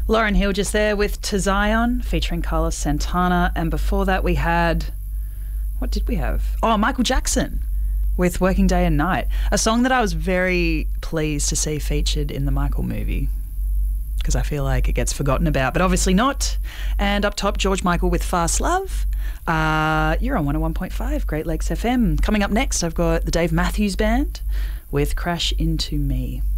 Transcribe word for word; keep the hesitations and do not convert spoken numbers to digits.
Lauryn Hill just there with To Zion featuring Carlos Santana. And before that we had... What did we have? Oh, Michael Jackson with Working Day and Night. A song that I was very pleased to see featured in the Michael movie because I feel like it gets forgotten about, but obviously not. And up top, George Michael with Fast Love. Uh, you're on one oh one point five, Great Lakes F M. Coming up next, I've got the Dave Matthews Band with Crash Into Me.